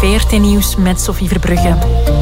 VRT Nieuws met Sophie Verbrugge.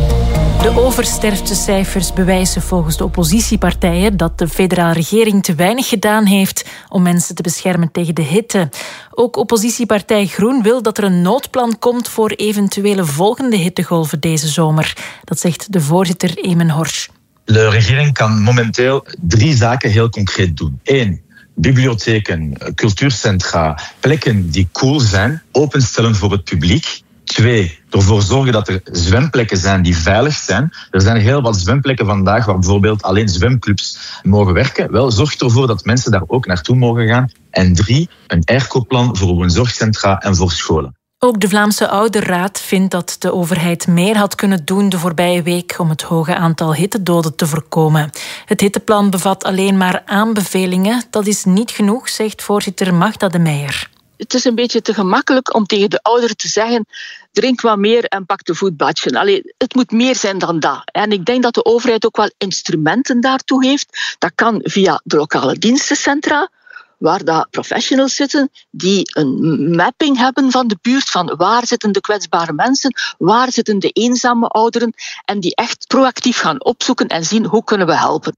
De oversterftecijfers bewijzen volgens de oppositiepartijen dat de federale regering te weinig gedaan heeft om mensen te beschermen tegen de hitte. Ook oppositiepartij Groen wil dat er een noodplan komt voor eventuele volgende hittegolven deze zomer. Dat zegt de voorzitter Emen Horsch. De regering kan momenteel 3 zaken heel concreet doen. 1. Bibliotheken, cultuurcentra, plekken die cool zijn, openstellen voor het publiek. 2. Ervoor zorgen dat er zwemplekken zijn die veilig zijn. Er zijn heel wat zwemplekken vandaag waar bijvoorbeeld alleen zwemclubs mogen werken. Wel, zorg ervoor dat mensen daar ook naartoe mogen gaan. En 3. Een airco-plan voor woonzorgcentra en voor scholen. Ook de Vlaamse Ouderraad vindt dat de overheid meer had kunnen doen de voorbije week om het hoge aantal hittedoden te voorkomen. Het hitteplan bevat alleen maar aanbevelingen. Dat is niet genoeg, zegt voorzitter Magda de Meijer. Het is een beetje te gemakkelijk om tegen de ouderen te zeggen: drink wat meer en pak de voetbadje. Allee, het moet meer zijn dan dat. En ik denk dat de overheid ook wel instrumenten daartoe heeft. Dat kan via de lokale dienstencentra, waar dat professionals zitten die een mapping hebben van de buurt, van waar zitten de kwetsbare mensen, waar zitten de eenzame ouderen, en die echt proactief gaan opzoeken en zien hoe kunnen we helpen.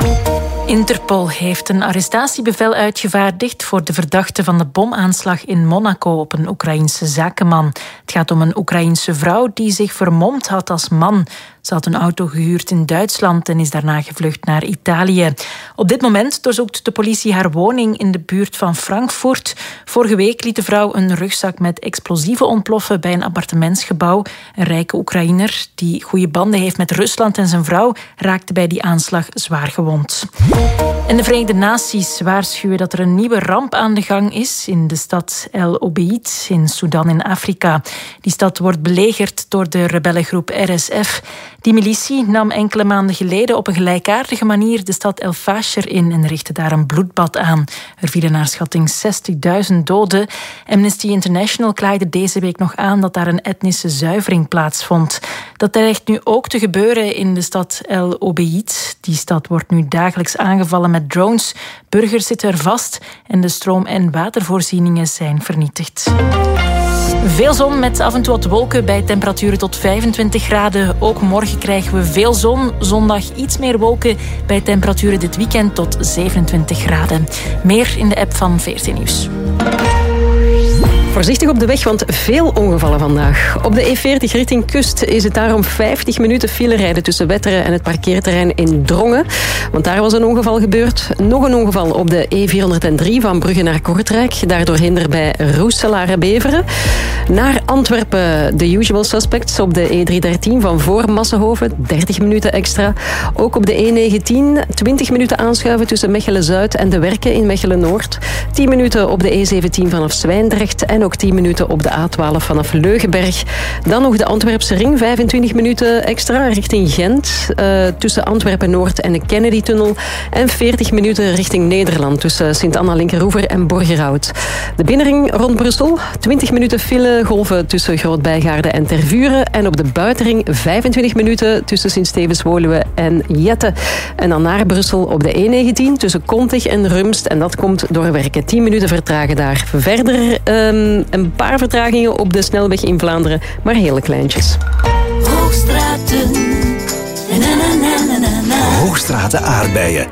Interpol heeft een arrestatiebevel uitgevaardigd voor de verdachte van de bomaanslag in Monaco op een Oekraïense zakenman. Het gaat om een Oekraïense vrouw die zich vermomd had als man. Ze had een auto gehuurd in Duitsland en is daarna gevlucht naar Italië. Op dit moment doorzoekt de politie haar woning in de buurt van Frankfurt. Vorige week liet de vrouw een rugzak met explosieven ontploffen bij een appartementsgebouw. Een rijke Oekraïner die goede banden heeft met Rusland en zijn vrouw raakte bij die aanslag zwaar gewond. En de Verenigde Naties waarschuwen dat er een nieuwe ramp aan de gang is in de stad El Obeid in Sudan in Afrika. Die stad wordt belegerd door de rebellengroep RSF. Die militie nam enkele maanden geleden op een gelijkaardige manier de stad El Fasher in en richtte daar een bloedbad aan. Er vielen naar schatting 60.000 doden. Amnesty International klaagde deze week nog aan dat daar een etnische zuivering plaatsvond. Dat dreigt nu ook te gebeuren in de stad El Obeid. Die stad wordt nu dagelijks aangevallen met drones. Burgers zitten er vast en de stroom- en watervoorzieningen zijn vernietigd. Veel zon met af en toe wat wolken bij temperaturen tot 25 graden. Ook morgen krijgen we veel zon. Zondag iets meer wolken bij temperaturen dit weekend tot 27 graden. Meer in de app van VRT Nieuws. Voorzichtig op de weg, want veel ongevallen vandaag. Op de E40 richting Kust is het daarom 50 minuten file rijden tussen Wetteren en het parkeerterrein in Drongen. Want daar was een ongeval gebeurd. Nog een ongeval op de E403 van Brugge naar Kortrijk. Daardoor hinder bij Roeselare-Beveren. Naar Antwerpen de usual suspects op de E313 van voor Massenhoven. 30 minuten extra. Ook op de E19 20 minuten aanschuiven tussen Mechelen-Zuid en de Werken in Mechelen-Noord. 10 minuten op de E17 vanaf Zwijndrecht en ook 10 minuten op de A12 vanaf Leugenberg. Dan nog de Antwerpse ring, 25 minuten extra richting Gent. Tussen Antwerpen-Noord en de Kennedy-tunnel. En 40 minuten richting Nederland tussen Sint-Anna-Linkeroever en Borgerhout. De binnenring rond Brussel, 20 minuten file golven tussen Groot-Bijgaarden en Tervuren. En op de buitenring 25 minuten tussen Sint-Stevens-Woluwe en Jette. En dan naar Brussel op de E19 tussen Kontig en Rumst. En dat komt door Werken. 10 minuten vertragen daar. Verder een paar vertragingen op de snelweg in Vlaanderen, maar hele kleintjes. Hoogstraten aardbeien.